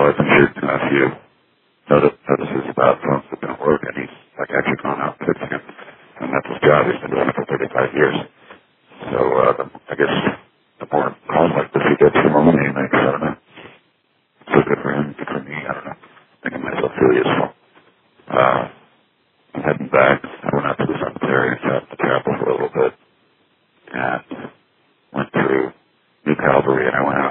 I've been shooting a few notices about phones that don't work, and he's like actually gone out and fixing them. And that's his job. He's been doing it for 35 years. So I guess the more calls like this he gets, the more money he makes. I don't know. So good for him, good for me. I don't know. Making myself feel useful. I'm heading back. I went out to the cemetery and sat in the chapel for a little bit, and went through New Calvary, and I went